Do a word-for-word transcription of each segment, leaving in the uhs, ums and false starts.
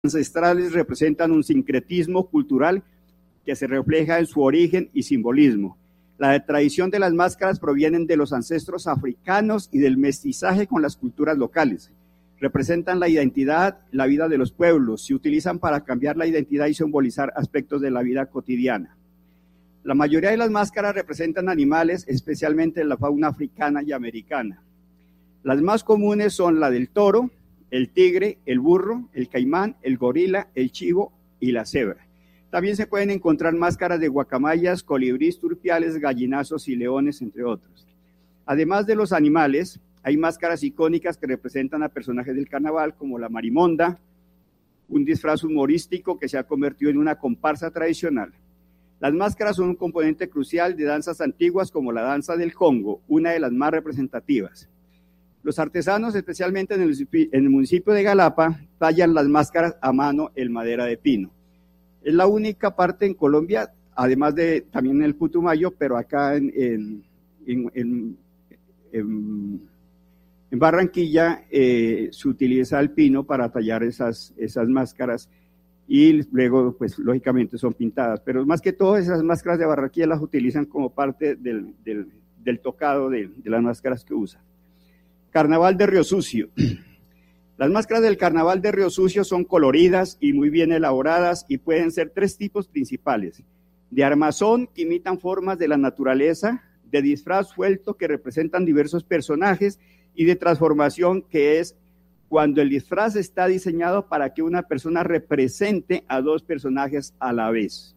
ancestrales representan un sincretismo cultural que se refleja en su origen y simbolismo. La tradición de las máscaras provienen de los ancestros africanos y del mestizaje con las culturas locales. Representan la identidad, la vida de los pueblos, se utilizan para cambiar la identidad y simbolizar aspectos de la vida cotidiana. La mayoría de las máscaras representan animales, especialmente la fauna africana y americana. Las más comunes son la del toro, el tigre, el burro, el caimán, el gorila, el chivo y la cebra. También se pueden encontrar máscaras de guacamayas, colibríes, turpiales, gallinazos y leones, entre otros. Además de los animales, hay máscaras icónicas que representan a personajes del carnaval, como la marimonda, un disfraz humorístico que se ha convertido en una comparsa tradicional. Las máscaras son un componente crucial de danzas antiguas como la danza del Congo, una de las más representativas. Los artesanos, especialmente en el, en el municipio de Galapa, tallan las máscaras a mano en madera de pino. Es la única parte en Colombia, además de también en el Putumayo, pero acá en, en, en, en, en, en Barranquilla eh, se utiliza el pino para tallar esas, esas máscaras y luego, pues lógicamente son pintadas, pero más que todo esas máscaras de Barranquilla las utilizan como parte del, del, del tocado de, de las máscaras que usan. Carnaval de Río Sucio. Las máscaras del Carnaval de Río Sucio son coloridas y muy bien elaboradas y pueden ser tres tipos principales: de armazón, que imitan formas de la naturaleza, de disfraz suelto, que representan diversos personajes, y de transformación, que es cuando el disfraz está diseñado para que una persona represente a dos personajes a la vez.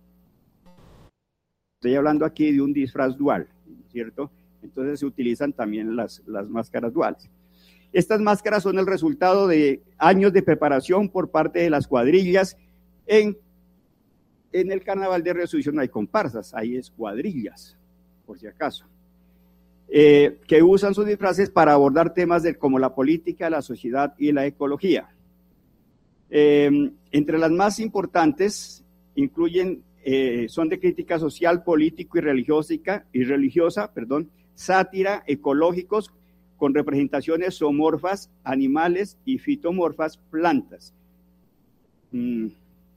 Estoy hablando aquí de un disfraz dual, ¿cierto? Entonces se utilizan también las, las máscaras duales. Estas máscaras son el resultado de años de preparación por parte de las cuadrillas. En, en el Carnaval de Río Sucio no hay comparsas, ahí es cuadrillas, por si acaso, eh, que usan sus disfraces para abordar temas de, como la política, la sociedad y la ecología. Eh, entre las más importantes incluyen, eh, son de crítica social, político y religiosa, y religiosa, perdón, sátira, ecológicos, con representaciones zoomorfas, animales, y fitomorfas, plantas. Mm.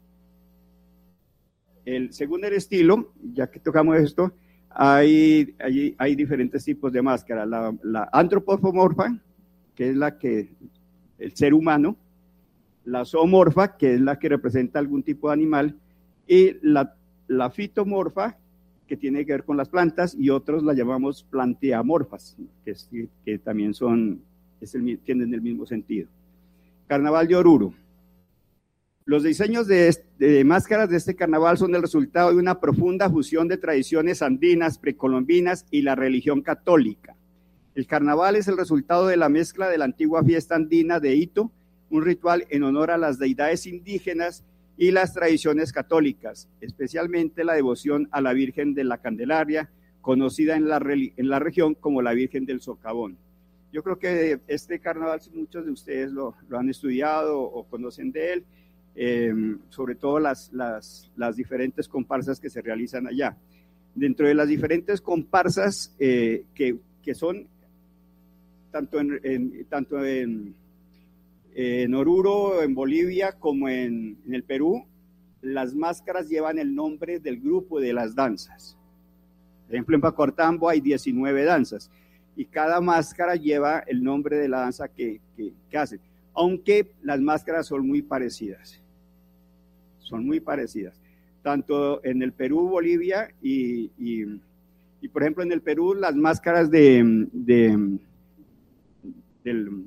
El, según el estilo, ya que tocamos esto, hay, hay, hay diferentes tipos de máscara. La, la antropomorfa, que es la que, el ser humano, la zoomorfa, que es la que representa algún tipo de animal, y la, la fitomorfa, que tiene que ver con las plantas, y otros la llamamos planteamorfas, que, es, que también son, es el, tienen el mismo sentido. Carnaval de Oruro. Los diseños de, de máscaras de este carnaval son el resultado de una profunda fusión de tradiciones andinas, precolombinas y la religión católica. El carnaval es el resultado de la mezcla de la antigua fiesta andina de Ito, un ritual en honor a las deidades indígenas, y las tradiciones católicas, especialmente la devoción a la Virgen de la Candelaria, conocida en la, en la región como la Virgen del Socavón. Yo creo que este carnaval muchos de ustedes lo, lo han estudiado o conocen de él, eh, sobre todo las, las, las diferentes comparsas que se realizan allá. Dentro de las diferentes comparsas eh, que, que son tanto en, en, tanto en en Oruro, en Bolivia, como en, en el Perú, las máscaras llevan el nombre del grupo de las danzas. Por ejemplo, en Pacortambo hay diecinueve danzas y cada máscara lleva el nombre de la danza que, que, que hacen, aunque las máscaras son muy parecidas, son muy parecidas, tanto en el Perú, Bolivia y, y, y por ejemplo, en el Perú las máscaras de, de del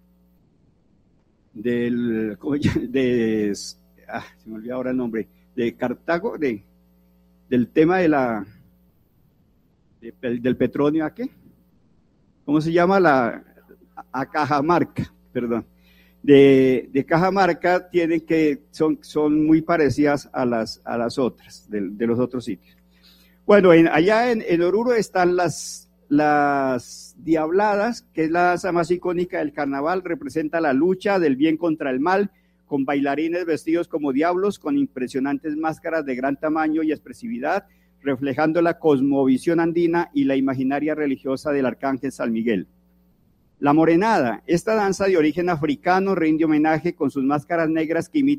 del, de, ah, se me olvidó ahora el nombre, de Cartago, de, del tema de la, de, del petróleo, ¿a qué? ¿Cómo se llama? La, a Cajamarca, perdón, de, de Cajamarca tienen que, son, son muy parecidas a las, a las otras, de, de los otros sitios. Bueno, en, allá en, en Oruro están las, las diabladas, que es la danza más icónica del carnaval, representa la lucha del bien contra el mal, con bailarines vestidos como diablos, con impresionantes máscaras de gran tamaño y expresividad, reflejando la cosmovisión andina y la imaginaria religiosa del arcángel San Miguel. La morenada, esta danza de origen africano rinde homenaje con sus máscaras negras que imitan